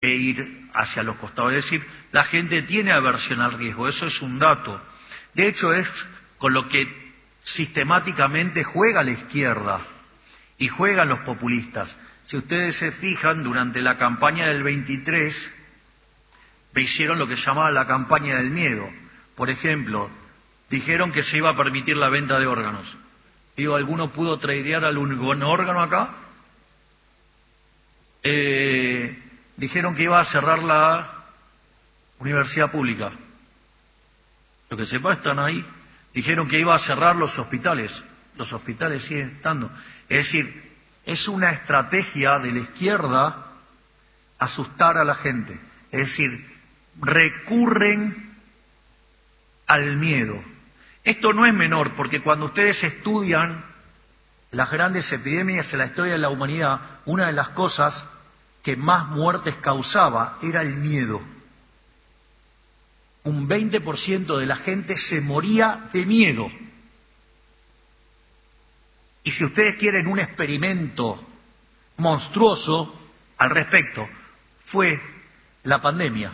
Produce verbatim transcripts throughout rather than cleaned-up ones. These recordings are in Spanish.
e ir hacia los costados. Es decir, la gente tiene aversión al riesgo, eso es un dato. De hecho, es con lo que sistemáticamente juega la izquierda y juegan los populistas. Si ustedes se fijan, durante la campaña del veintitrés, hicieron lo que llamaban la campaña del miedo. Por ejemplo, dijeron que se iba a permitir la venta de órganos. Digo, ¿alguno pudo tradear algún órgano acá? Eh, dijeron que iba a cerrar la universidad pública. Lo que sepa, están ahí. Dijeron que iba a cerrar los hospitales. Los hospitales siguen estando. Es decir, es una estrategia de la izquierda asustar a la gente. Es decir, recurren al miedo. Esto no es menor, porque cuando ustedes estudian las grandes epidemias en la historia de la humanidad, una de las cosas que más muertes causaba era el miedo. Un veinte por ciento de la gente se moría de miedo. Y si ustedes quieren un experimento monstruoso al respecto, fue la pandemia.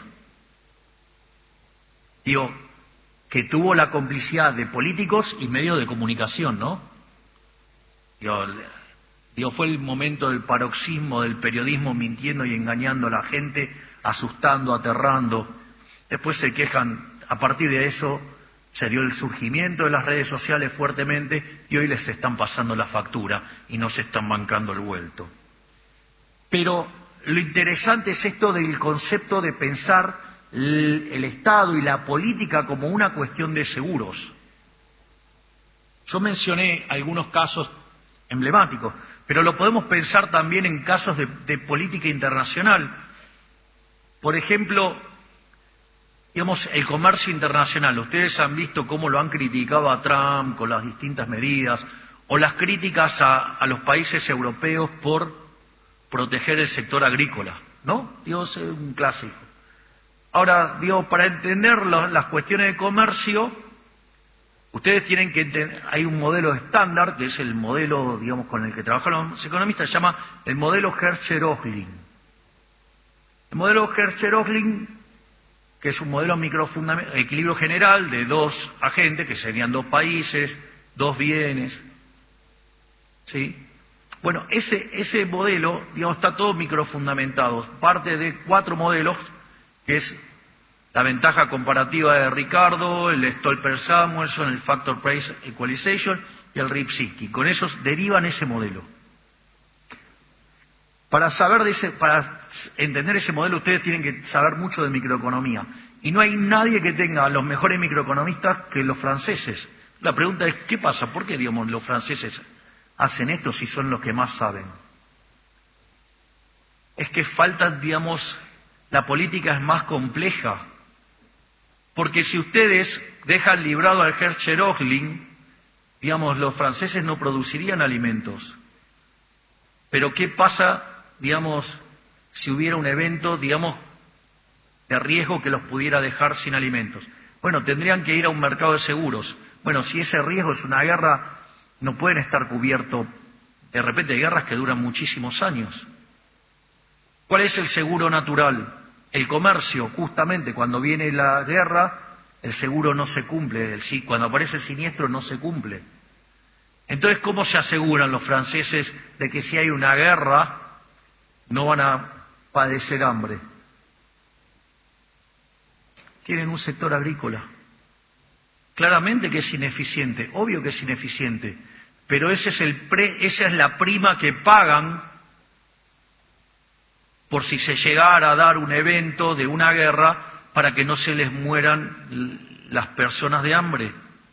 Digo, que tuvo la complicidad de políticos y medios de comunicación, ¿no? Digo, digo, fue el momento del paroxismo del periodismo mintiendo y engañando a la gente, asustando, aterrando. Después se quejan, a partir de eso se dio el surgimiento de las redes sociales fuertemente y hoy les están pasando la factura y no se están bancando el vuelto. Pero lo interesante es esto del concepto de pensar el, el Estado y la política como una cuestión de seguros. Yo mencioné algunos casos emblemáticos, pero lo podemos pensar también en casos de, de política internacional. Por ejemplo, digamos, el comercio internacional. Ustedes han visto cómo lo han criticado a Trump con las distintas medidas, o las críticas a, a los países europeos por proteger el sector agrícola, ¿no? Digo, es un clásico. Ahora, digo, para entender lo, las cuestiones de comercio, ustedes tienen que entender, hay un modelo estándar, que es el modelo, digamos, con el que trabajan los economistas, se llama el modelo Hertzsche-Röchling. El modelo Hertzsche-Röchling, que es un modelo de equilibrio general de dos agentes, que serían dos países, dos bienes, ¿sí? Bueno, ese, ese modelo, digamos, está todo microfundamentado, parte de cuatro modelos, que es la ventaja comparativa de Ricardo, el Stolper-Samuelson, el Factor Price Equalization y el Ripsitsky. Con esos derivan ese modelo. Para saber de ese, para entender ese modelo, ustedes tienen que saber mucho de microeconomía. Y no hay nadie que tenga a los mejores microeconomistas que los franceses. La pregunta es, ¿qué pasa? ¿Por qué, digamos, los franceses hacen esto si son los que más saben? Es que falta, digamos, la política es más compleja. Porque si ustedes dejan librado al Hertzsche-Röchling, digamos, los franceses no producirían alimentos. Pero ¿qué pasa, digamos, si hubiera un evento, digamos, de riesgo que los pudiera dejar sin alimentos? Bueno, tendrían que ir a un mercado de seguros. Bueno, si ese riesgo es una guerra, no pueden estar cubiertos. De repente hay guerras que duran muchísimos años. ¿Cuál es el seguro natural? El comercio, justamente cuando viene la guerra, el seguro no se cumple, el, cuando aparece el siniestro no se cumple. Entonces, ¿cómo se aseguran los franceses de que si hay una guerra no van a padecer hambre? Tienen un sector agrícola. Claramente que es ineficiente, obvio que es ineficiente, pero ese es el pre, esa es la prima que pagan por si se llegara a dar un evento de una guerra para que no se les mueran las personas de hambre.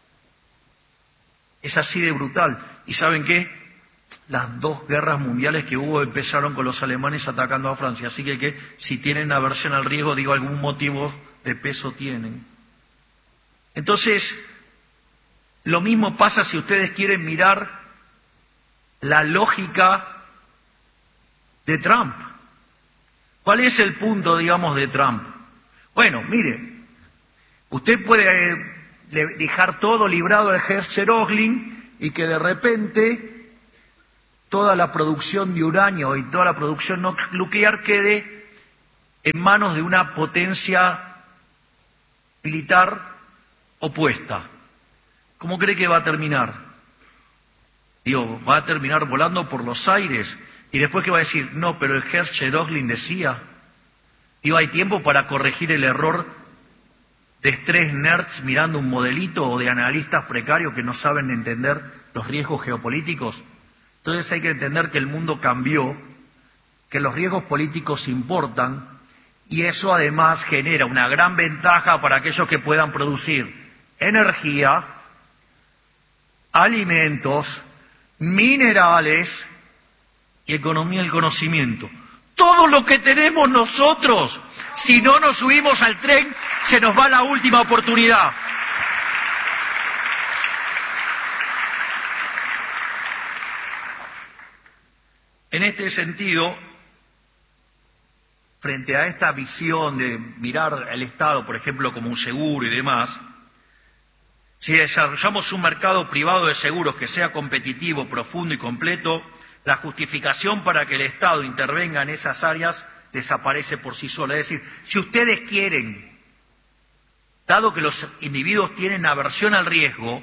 Es así de brutal. ¿Y saben qué? Las dos guerras mundiales que hubo empezaron con los alemanes atacando a Francia. Así que, que si tienen aversión al riesgo, digo, algún motivo de peso tienen. Entonces, lo mismo pasa si ustedes quieren mirar la lógica de Trump. ¿Cuál es el punto, digamos, de Trump? Bueno, mire, usted puede eh, dejar todo librado al Hertzsche-Röchling y que de repente toda la producción de uranio y toda la producción nuclear quede en manos de una potencia militar opuesta. ¿Cómo cree que va a terminar? Digo, va a terminar volando por los aires y después que va a decir, no, pero el Herz-Cheroglin decía. Digo, ¿hay tiempo para corregir el error de tres nerds mirando un modelito o de analistas precarios que no saben entender los riesgos geopolíticos? Entonces hay que entender que el mundo cambió, que los riesgos políticos importan y eso además genera una gran ventaja para aquellos que puedan producir energía, alimentos, minerales y economía del conocimiento. Todo lo que tenemos nosotros, si no nos subimos al tren, se nos va la última oportunidad. En este sentido, frente a esta visión de mirar el Estado, por ejemplo, como un seguro y demás, si desarrollamos un mercado privado de seguros que sea competitivo, profundo y completo, la justificación para que el Estado intervenga en esas áreas desaparece por sí sola. Es decir, si ustedes quieren, dado que los individuos tienen aversión al riesgo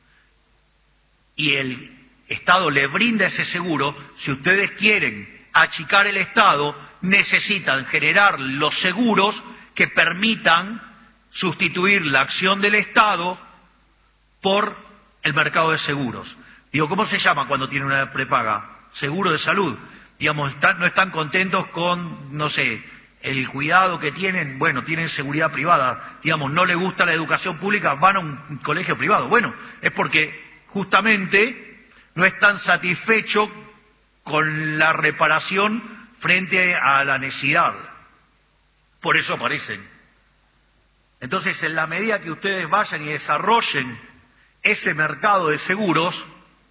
y el Estado le brinda ese seguro, si ustedes quieren achicar el Estado, necesitan generar los seguros que permitan sustituir la acción del Estado por el mercado de seguros. Digo, ¿cómo se llama cuando tiene una prepaga? Seguro de salud. Digamos, están, no están contentos con, no sé, el cuidado que tienen, bueno, tienen seguridad privada. Digamos, no les gusta la educación pública, van a un colegio privado. Bueno, es porque justamente no están satisfechos con la reparación frente a la necesidad. Por eso aparecen. Entonces, en la medida que ustedes vayan y desarrollen ese mercado de seguros,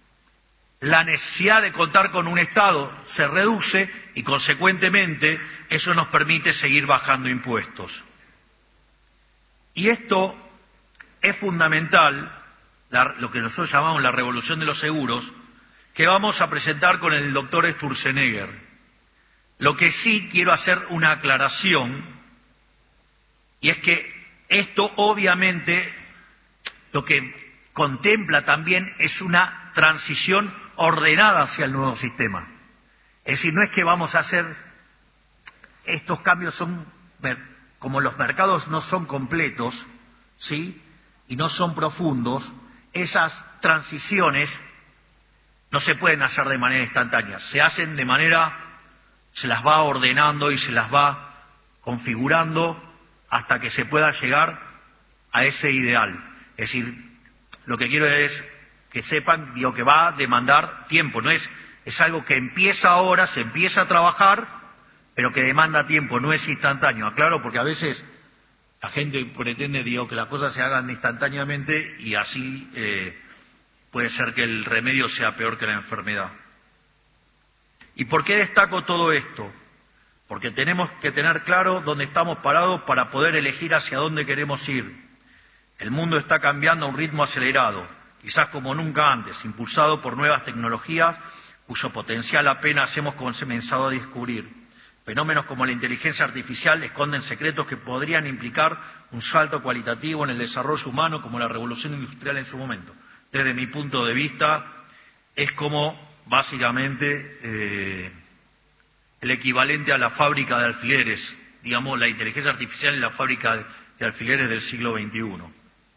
la necesidad de contar con un Estado se reduce y, consecuentemente, eso nos permite seguir bajando impuestos. Y esto es fundamental, la, lo que nosotros llamamos la revolución de los seguros, que vamos a presentar con el doctor Sturzenegger. Lo que sí quiero hacer una aclaración, y es que esto obviamente lo que contempla también es una transición ordenada hacia el nuevo sistema. Es decir, no es que vamos a hacer, estos cambios son, como los mercados no son completos, ¿sí? Y no son profundos, esas transiciones no se pueden hacer de manera instantánea, se hacen de manera, se las va ordenando y se las va configurando hasta que se pueda llegar a ese ideal. Es decir, lo que quiero es que sepan, digo, que va a demandar tiempo, no es, es algo que empieza ahora, se empieza a trabajar, pero que demanda tiempo, no es instantáneo. Aclaro, porque a veces la gente pretende, digo, que las cosas se hagan instantáneamente y así eh, puede ser que el remedio sea peor que la enfermedad. ¿Y por qué destaco todo esto? Porque tenemos que tener claro dónde estamos parados para poder elegir hacia dónde queremos ir. El mundo está cambiando a un ritmo acelerado, quizás como nunca antes, impulsado por nuevas tecnologías cuyo potencial apenas hemos comenzado a descubrir. Fenómenos como la inteligencia artificial esconden secretos que podrían implicar un salto cualitativo en el desarrollo humano como la revolución industrial en su momento. Desde mi punto de vista, es como básicamente eh, el equivalente a la fábrica de alfileres, digamos, la inteligencia artificial en la fábrica de, de alfileres del siglo veintiuno.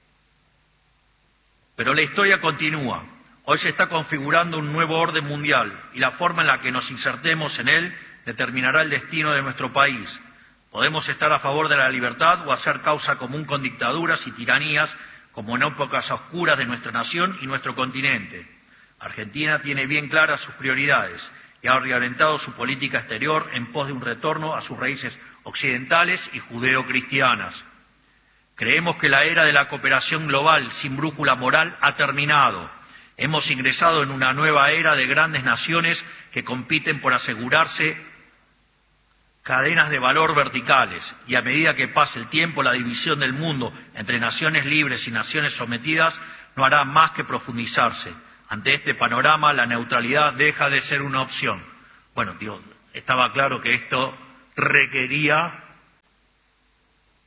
Pero la historia continúa. Hoy se está configurando un nuevo orden mundial y la forma en la que nos insertemos en él determinará el destino de nuestro país. Podemos estar a favor de la libertad o hacer causa común con dictaduras y tiranías como en épocas oscuras de nuestra nación y nuestro continente. Argentina tiene bien claras sus prioridades y ha reorientado su política exterior en pos de un retorno a sus raíces occidentales y judeocristianas. Creemos que la era de la cooperación global sin brújula moral ha terminado. Hemos ingresado en una nueva era de grandes naciones que compiten por asegurarse cadenas de valor verticales y a medida que pase el tiempo la división del mundo entre naciones libres y naciones sometidas no hará más que profundizarse. Ante este panorama la neutralidad deja de ser una opción. Bueno, tío, estaba claro que esto requería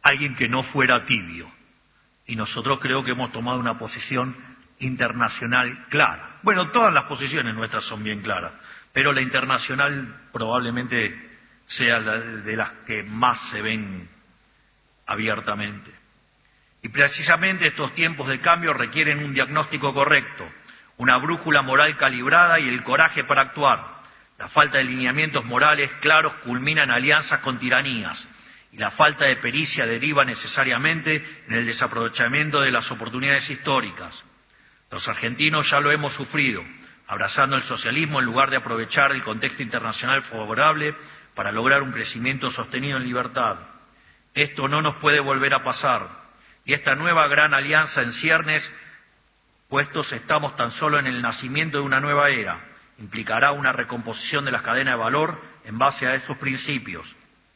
alguien que no fuera tibio. Y nosotros creo que hemos tomado una posición internacional clara. Bueno, todas las posiciones nuestras son bien claras, pero la internacional probablemente sea la de las que más se ven abiertamente. Y precisamente estos tiempos de cambio requieren un diagnóstico correcto, una brújula moral calibrada y el coraje para actuar. La falta de lineamientos morales claros culmina en alianzas con tiranías, y la falta de pericia deriva necesariamente en el desaprovechamiento de las oportunidades históricas. Los argentinos ya lo hemos sufrido, abrazando el socialismo en lugar de aprovechar el contexto internacional favorable para lograr un crecimiento sostenido en libertad. Esto no nos puede volver a pasar, y esta nueva gran alianza en ciernes, puestos estamos tan solo en el nacimiento de una nueva era, implicará una recomposición de las cadenas de valor en base a esos principios.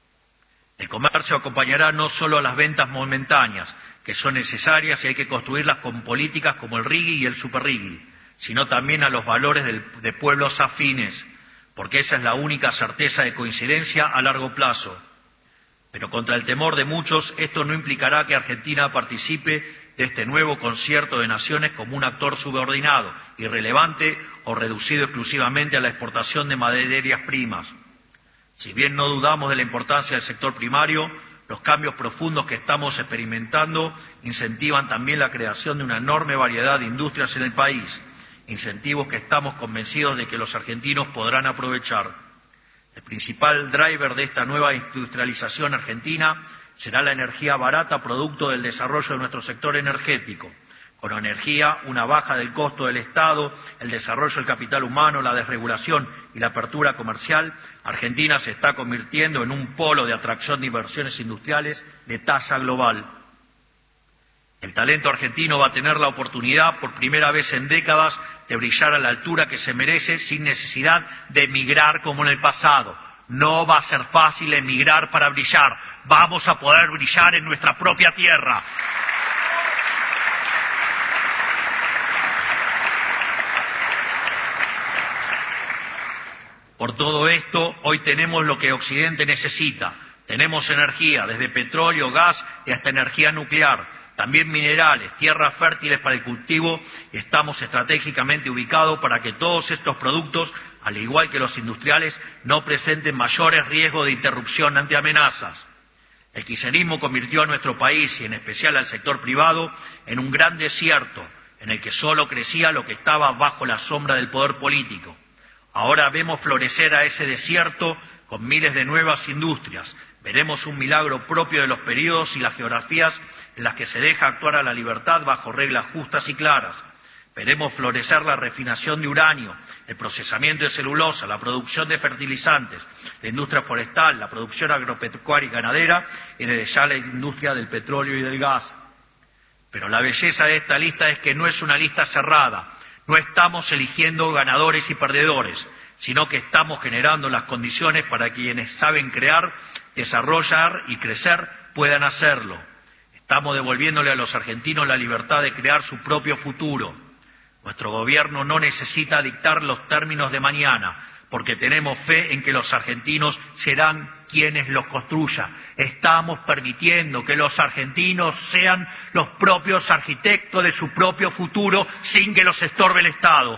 El comercio acompañará no solo a las ventas momentáneas, que son necesarias y hay que construirlas con políticas como el RIGI y el SuperRIGI, sino también a los valores del, de pueblos afines, porque esa es la única certeza de coincidencia a largo plazo. Pero contra el temor de muchos, esto no implicará que Argentina participe de este nuevo concierto de naciones como un actor subordinado, irrelevante o reducido exclusivamente a la exportación de materias primas. Si bien no dudamos de la importancia del sector primario, los cambios profundos que estamos experimentando incentivan también la creación de una enorme variedad de industrias en el país, incentivos que estamos convencidos de que los argentinos podrán aprovechar. El principal driver de esta nueva industrialización argentina será la energía barata producto del desarrollo de nuestro sector energético. Con energía, una baja del costo del Estado, el desarrollo del capital humano, la desregulación y la apertura comercial, Argentina se está convirtiendo en un polo de atracción de inversiones industriales de talla global. El talento argentino va a tener la oportunidad, por primera vez en décadas, de brillar a la altura que se merece sin necesidad de emigrar como en el pasado. No va a ser fácil emigrar para brillar. Vamos a poder brillar en nuestra propia tierra. Por todo esto, hoy tenemos lo que Occidente necesita. Tenemos energía, desde petróleo, gas y hasta energía nuclear. También minerales, tierras fértiles para el cultivo, y estamos estratégicamente ubicados para que todos estos productos, al igual que los industriales, no presenten mayores riesgos de interrupción ante amenazas. El kirchnerismo convirtió a nuestro país, y en especial al sector privado, en un gran desierto, en el que solo crecía lo que estaba bajo la sombra del poder político. Ahora vemos florecer a ese desierto con miles de nuevas industrias. Veremos un milagro propio de los periodos y las geografías en las que se deja actuar a la libertad bajo reglas justas y claras. Veremos florecer la refinación de uranio, el procesamiento de celulosa, la producción de fertilizantes, la industria forestal, la producción agropecuaria y ganadera y desde ya la industria del petróleo y del gas. Pero la belleza de esta lista es que no es una lista cerrada. No estamos eligiendo ganadores y perdedores, sino que estamos generando las condiciones para que quienes saben crear, desarrollar y crecer puedan hacerlo. Estamos devolviéndole a los argentinos la libertad de crear su propio futuro. Nuestro gobierno no necesita dictar los términos de mañana, porque tenemos fe en que los argentinos serán quienes los construyan. Estamos permitiendo que los argentinos sean los propios arquitectos de su propio futuro sin que los estorbe el Estado.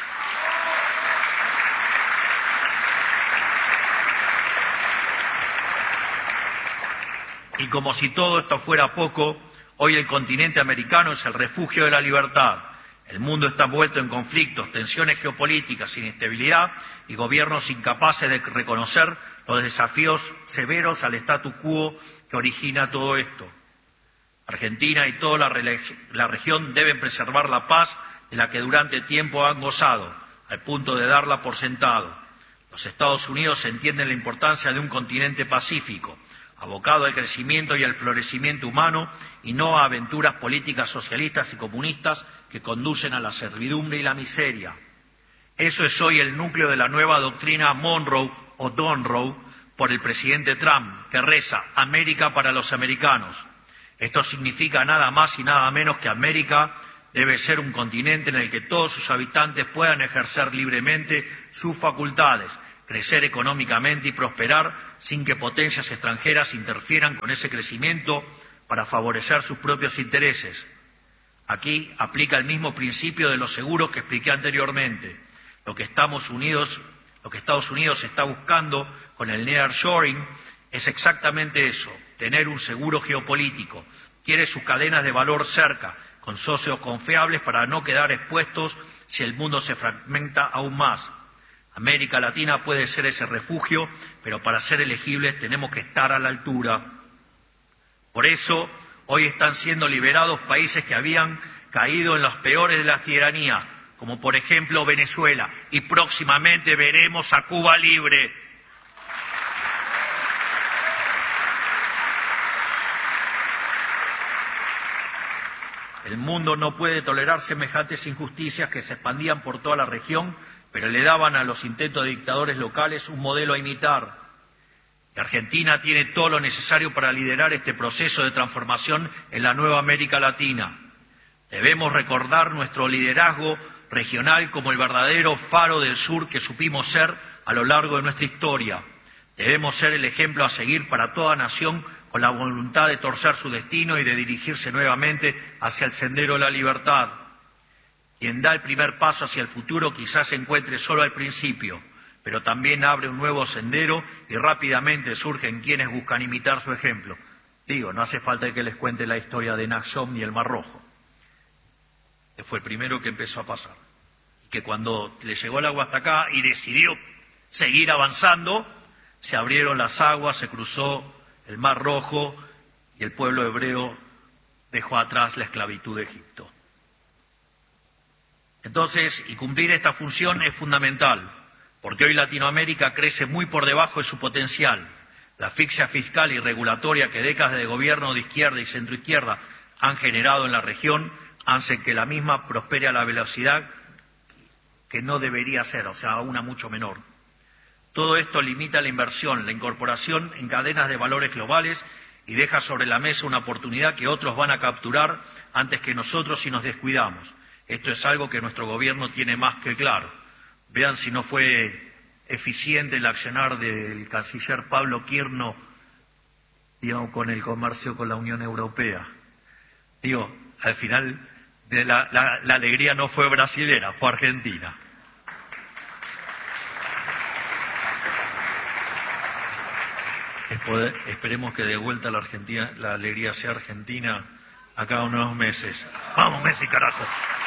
Y como si todo esto fuera poco, hoy el continente americano es el refugio de la libertad. El mundo está envuelto en conflictos, tensiones geopolíticas, inestabilidad y gobiernos incapaces de reconocer los desafíos severos al statu quo que origina todo esto. Argentina y toda la, la región deben preservar la paz de la que durante tiempo han gozado, al punto de darla por sentado. Los Estados Unidos entienden la importancia de un continente pacífico, abocado al crecimiento y al florecimiento humano y no a aventuras políticas socialistas y comunistas que conducen a la servidumbre y la miseria. Eso es hoy el núcleo de la nueva doctrina Monroe o Donroe por el presidente Trump, que reza América para los americanos. Esto significa nada más y nada menos que América debe ser un continente en el que todos sus habitantes puedan ejercer libremente sus facultades, crecer económicamente y prosperar sin que potencias extranjeras interfieran con ese crecimiento para favorecer sus propios intereses. Aquí aplica el mismo principio de los seguros que expliqué anteriormente. Lo que Estados Unidos, lo que Estados Unidos está buscando con el nearshoring es exactamente eso, tener un seguro geopolítico. Quiere sus cadenas de valor cerca, con socios confiables para no quedar expuestos si el mundo se fragmenta aún más. América Latina puede ser ese refugio, pero para ser elegibles tenemos que estar a la altura. Por eso, hoy están siendo liberados países que habían caído en los peores de las tiranías, como por ejemplo Venezuela, y próximamente veremos a Cuba libre. El mundo no puede tolerar semejantes injusticias que se expandían por toda la región, pero le daban a los intentos de dictadores locales un modelo a imitar. Y Argentina tiene todo lo necesario para liderar este proceso de transformación en la nueva América Latina. Debemos recordar nuestro liderazgo regional como el verdadero faro del sur que supimos ser a lo largo de nuestra historia. Debemos ser el ejemplo a seguir para toda nación con la voluntad de torcer su destino y de dirigirse nuevamente hacia el sendero de la libertad. Quien da el primer paso hacia el futuro quizás se encuentre solo al principio, pero también abre un nuevo sendero y rápidamente surgen quienes buscan imitar su ejemplo. Digo, no hace falta que les cuente la historia de Nachshon ni el Mar Rojo, que fue el primero que empezó a pasar. Y que cuando le llegó el agua hasta acá y decidió seguir avanzando, se abrieron las aguas, se cruzó el Mar Rojo y el pueblo hebreo dejó atrás la esclavitud de Egipto. Entonces, y cumplir esta función es fundamental, porque hoy Latinoamérica crece muy por debajo de su potencial. La asfixia fiscal y regulatoria que décadas de gobierno de izquierda y centroizquierda han generado en la región hacen que la misma prospere a la velocidad que no debería ser, o sea, a una mucho menor. Todo esto limita la inversión, la incorporación en cadenas de valores globales y deja sobre la mesa una oportunidad que otros van a capturar antes que nosotros si nos descuidamos. Esto es algo que nuestro gobierno tiene más que claro. Vean si no fue eficiente el accionar del canciller Pablo Quirno, digamos, con el comercio con la Unión Europea. Digo, al final de la, la, la alegría no fue brasilera, fue argentina. Esperemos que de vuelta la Argentina, la alegría sea argentina a cada unos meses. ¡Vamos, Messi, carajo!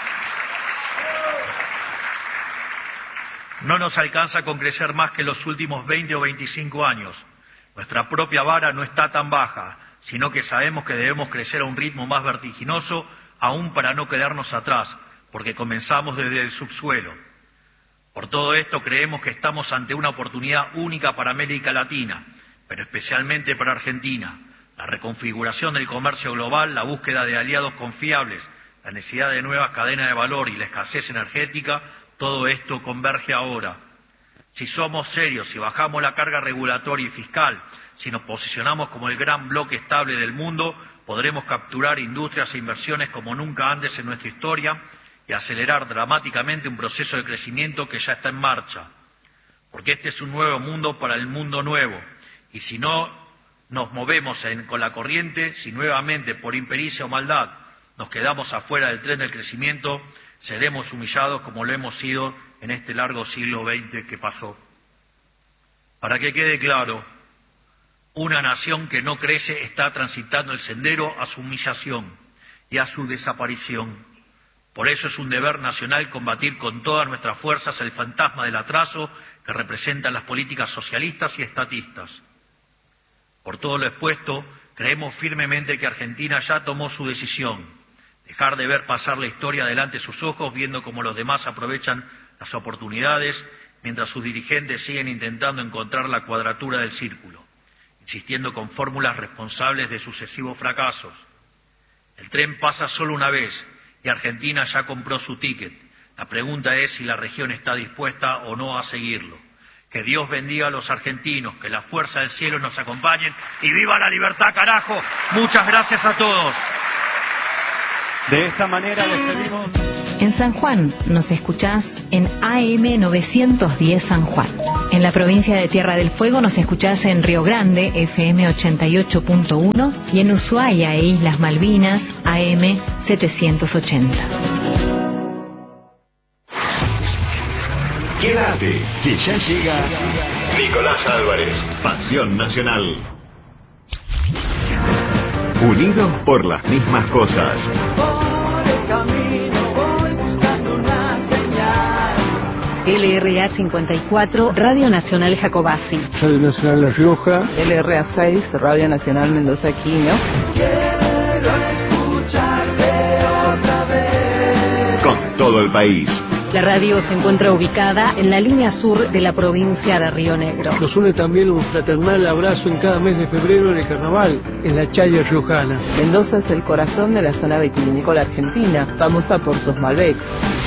No nos alcanza con crecer más que los últimos veinte o veinticinco años. Nuestra propia vara no está tan baja, sino que sabemos que debemos crecer a un ritmo más vertiginoso, aún para no quedarnos atrás, porque comenzamos desde el subsuelo. Por todo esto creemos que estamos ante una oportunidad única para América Latina, pero especialmente para Argentina. La reconfiguración del comercio global, la búsqueda de aliados confiables, la necesidad de nuevas cadenas de valor y la escasez energética, todo esto converge ahora. Si somos serios, si bajamos la carga regulatoria y fiscal, si nos posicionamos como el gran bloque estable del mundo, podremos capturar industrias e inversiones como nunca antes en nuestra historia y acelerar dramáticamente un proceso de crecimiento que ya está en marcha. Porque este es un nuevo mundo para el mundo nuevo. Y si no nos movemos en, con la corriente, si nuevamente por impericia o maldad nos quedamos afuera del tren del crecimiento, seremos humillados como lo hemos sido en este largo siglo veinte que pasó. Para que quede claro, una nación que no crece está transitando el sendero a su humillación y a su desaparición. Por eso es un deber nacional combatir con todas nuestras fuerzas el fantasma del atraso que representan las políticas socialistas y estatistas. Por todo lo expuesto, creemos firmemente que Argentina ya tomó su decisión. Dejar de ver pasar la historia delante de sus ojos, viendo cómo los demás aprovechan las oportunidades, mientras sus dirigentes siguen intentando encontrar la cuadratura del círculo, insistiendo con fórmulas responsables de sucesivos fracasos. El tren pasa solo una vez y Argentina ya compró su ticket. La pregunta es si la región está dispuesta o no a seguirlo. Que Dios bendiga a los argentinos, que la fuerza del cielo nos acompañe y ¡viva la libertad, carajo! Muchas gracias a todos. De esta manera despedimos. En San Juan nos escuchás en A M novecientos diez San Juan. En la provincia de Tierra del Fuego nos escuchás en Río Grande, F M ochenta y ocho punto uno, y en Ushuaia e Islas Malvinas, A M setecientos ochenta. Quédate, que ya llega Nicolás Álvarez, Pasión Nacional. Unidos por las mismas cosas. Por el camino voy buscando una señal. L R A cincuenta y cuatro, Radio Nacional Jacobasi. Radio Nacional La Rioja. L R A seis, Radio Nacional Mendoza Quino. Quiero escucharte otra vez. Con todo el país. La radio se encuentra ubicada en la línea sur de la provincia de Río Negro. Nos une también un fraternal abrazo en cada mes de febrero en el carnaval, en la Chaya Riojana. Mendoza es el corazón de la zona vitivinícola argentina, famosa por sus Malbecs.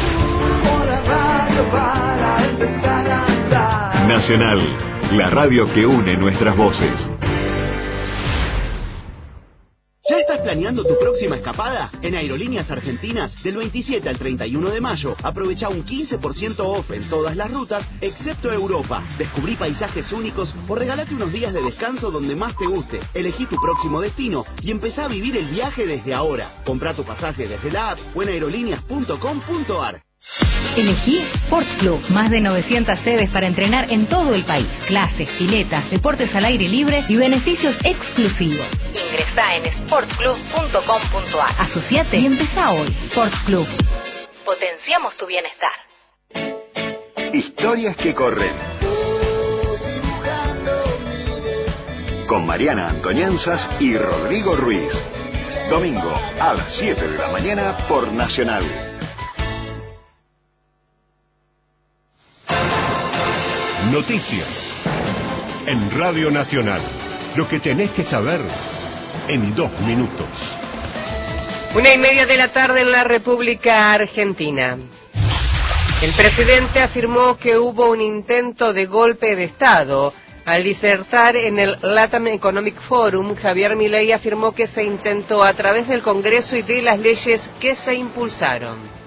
Nacional, la radio que une nuestras voces. ¿Ya estás planeando tu próxima escapada? En Aerolíneas Argentinas, del veintisiete al treinta y uno de mayo, aprovecha un quince por ciento off en todas las rutas, excepto Europa. Descubrí paisajes únicos o regalate unos días de descanso donde más te guste. Elegí tu próximo destino y empezá a vivir el viaje desde ahora. Comprá tu pasaje desde la app o en aerolíneas punto com punto ar. Elegí Sport Club, más de novecientas sedes para entrenar en todo el país. Clases, piletas, deportes al aire libre y beneficios exclusivos. Ingresá en sport club punto com punto ar. Asociate y empezá hoy. Sport Club. Potenciamos tu bienestar. Historias que corren. Con Mariana Antonianzas y Rodrigo Ruiz. Domingo a las siete de la mañana por Nacional. Noticias en Radio Nacional. Lo que tenés que saber en dos minutos. Una y media de la tarde en la República Argentina. El presidente afirmó que hubo un intento de golpe de Estado. Al disertar en el Latam Economic Forum, Javier Milei afirmó que se intentó a través del Congreso y de las leyes que se impulsaron.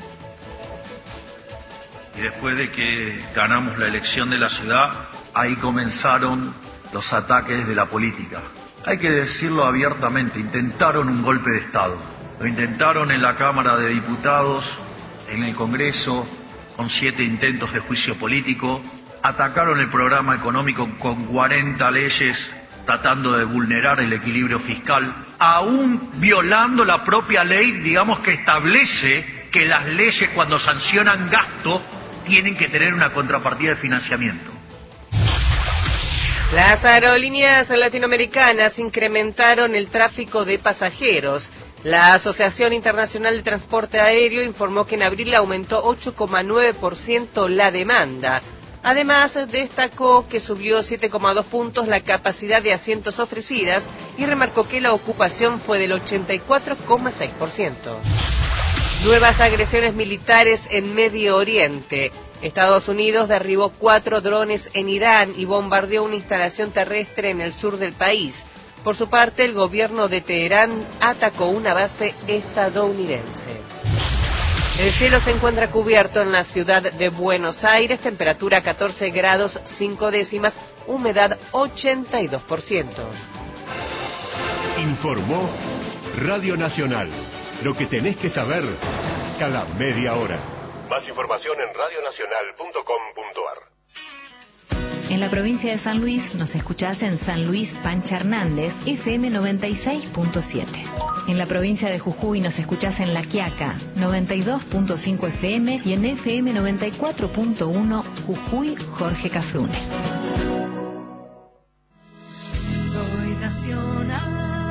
Y después de que ganamos la elección de la ciudad, ahí comenzaron los ataques de la política. Hay que decirlo abiertamente, intentaron un golpe de Estado. Lo intentaron en la Cámara de Diputados, en el Congreso, con siete intentos de juicio político. Atacaron el programa económico con cuarenta leyes tratando de vulnerar el equilibrio fiscal, aún violando la propia ley, digamos, que establece que las leyes cuando sancionan gasto tienen que tener una contrapartida de financiamiento. Las aerolíneas latinoamericanas incrementaron el tráfico de pasajeros. La Asociación Internacional de Transporte Aéreo informó que en abril aumentó ocho coma nueve por ciento la demanda. Además, destacó que subió siete coma dos puntos la capacidad de asientos ofrecidas y remarcó que la ocupación fue del ochenta y cuatro coma seis por ciento. Nuevas agresiones militares en Medio Oriente. Estados Unidos derribó cuatro drones en Irán y bombardeó una instalación terrestre en el sur del país. Por su parte, el gobierno de Teherán atacó una base estadounidense. El cielo se encuentra cubierto en la ciudad de Buenos Aires, temperatura catorce grados cinco décimas, humedad ochenta y dos por ciento. Informó Radio Nacional. Lo que tenés que saber cada media hora. Más información en radio nacional punto com punto ar. En la provincia de San Luis nos escuchás en San Luis Pancha Hernández, F M noventa y seis punto siete. En la provincia de Jujuy nos escuchás en La Quiaca, noventa y dos punto cinco F M y en F M noventa y cuatro punto uno Jujuy Jorge Cafrune. Soy nacional.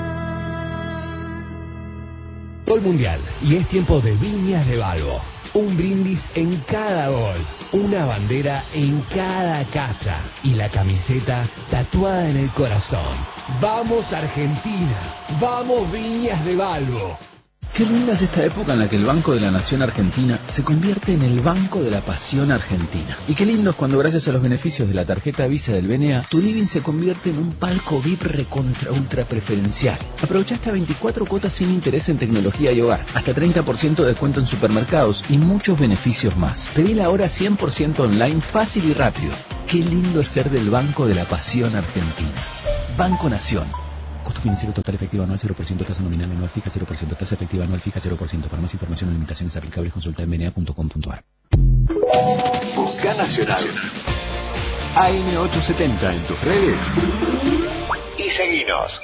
Gol Mundial y es tiempo de Viñas de Balbo. Un brindis en cada gol, una bandera en cada casa y la camiseta tatuada en el corazón. ¡Vamos Argentina! ¡Vamos Viñas de Balbo! Qué linda es esta época en la que el Banco de la Nación Argentina se convierte en el Banco de la Pasión Argentina. Y qué lindo es cuando gracias a los beneficios de la tarjeta Visa del B N A, tu living se convierte en un palco V I P recontra ultra preferencial. Aprovecha hasta veinticuatro cuotas sin interés en tecnología y hogar, hasta treinta por ciento de descuento en supermercados y muchos beneficios más. Pedí ahora cien por ciento online, fácil y rápido. Qué lindo es ser del Banco de la Pasión Argentina. Banco Nación. Costo financiero total efectivo anual cero por ciento, tasa nominal anual fija cero por ciento, tasa efectiva anual fija cero por ciento. Para más información o limitaciones aplicables consulta en b n a punto com punto a r. Busca Nacional. A M ochocientos setenta en tus redes y seguinos.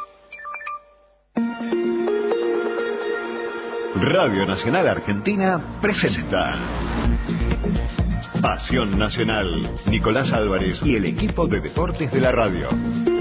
Radio Nacional Argentina presenta Pasión Nacional. Nicolás Álvarez y el equipo de deportes de la radio.